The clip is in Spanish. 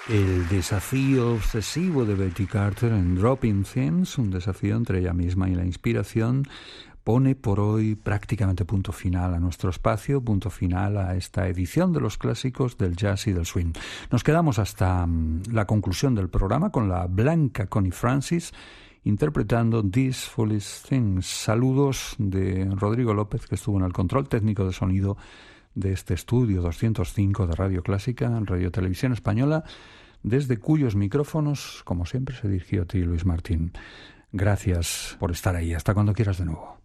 El desafío obsesivo de Betty Carter en Dropping Themes, un desafío entre ella misma y la inspiración, pone por hoy prácticamente punto final a nuestro espacio, punto final a esta edición de los clásicos del jazz y del swing. Nos quedamos hasta la conclusión del programa con la blanca Connie Francis interpretando These Foolish Things. Saludos de Rodrigo López, que estuvo en el control técnico de sonido de este estudio 205 de Radio Clásica, Radio Televisión Española, desde cuyos micrófonos, como siempre, se dirigió a ti, Luis Martín. Gracias por estar ahí. Hasta cuando quieras de nuevo.